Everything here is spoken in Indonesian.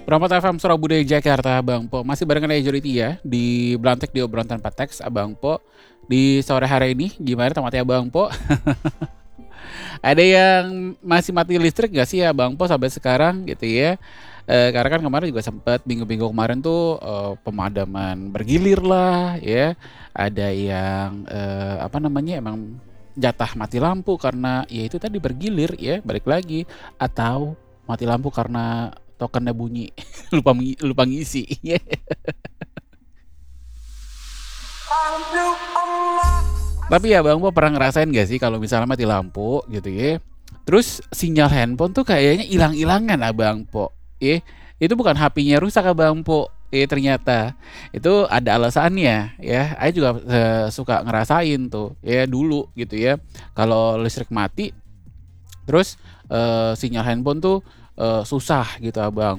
Permata FM Surabaya Jakarta, Bang Po. Masih barengan Majority ya di Belantek di obrolan tanpa teks, Abang Po. Di sore hari ini gimana tempatnya Abang Po? Ada yang masih mati listrik gak sih ya Bang Po sampai sekarang gitu ya? Karena kan kemarin juga sempat minggu-minggu kemarin tuh pemadaman bergilir lah ya. Ada yang apa namanya emang jatah mati lampu karena ya itu tadi bergilir ya balik lagi atau mati lampu karena tokennya bunyi lupa ngisi. Tapi ya Bang Po pernah ngerasain gak sih kalau misalnya mati lampu gitu ya. Terus sinyal handphone tuh kayaknya hilang-hilangan Abang Po. Itu bukan HP-nya rusak Abang Po. Ternyata itu ada alasannya ya. Saya juga suka ngerasain tuh ya dulu gitu ya. Kalau listrik mati terus sinyal handphone tuh susah gitu Abang